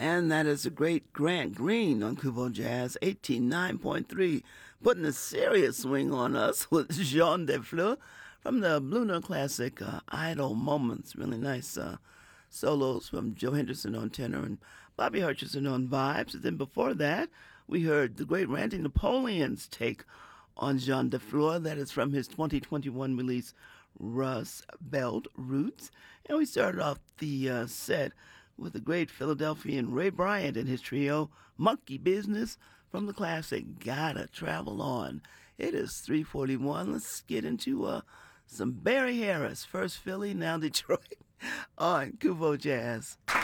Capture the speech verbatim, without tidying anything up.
And that is the great Grant Green on Kubo Jazz, eighteen nine point three, putting a serious swing on us with Jean Defleur from the Blue Note classic uh, Idle Moments. Really nice uh, solos from Joe Henderson on tenor and Bobby Hutcherson on vibes. And then before that, we heard the great Randy Napoleon's take on Jean Defleur. That is from his twenty twenty-one release, Rust Belt Roots. And we started off the uh, set with the great Philadelphian Ray Bryant and his trio, Monkey Business, from the classic Gotta Travel On. It is three forty-one. Let's get into uh, some Barry Harris. First Philly, now Detroit on Kubo Jazz.